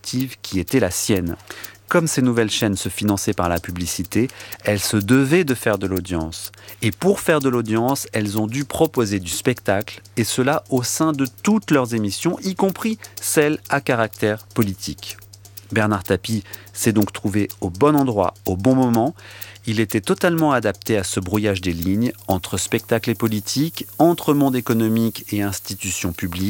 prérogative qui était la sienne. Comme ces nouvelles chaînes se finançaient par la publicité, elles se devaient de faire de l'audience. Et pour faire de l'audience, elles ont dû proposer du spectacle, et cela au sein de toutes leurs émissions, y compris celles à caractère politique. Bernard Tapie s'est donc trouvé au bon endroit, au bon moment. Il était totalement adapté à ce brouillage des lignes entre spectacle et politique, entre monde économique et institutions publiques.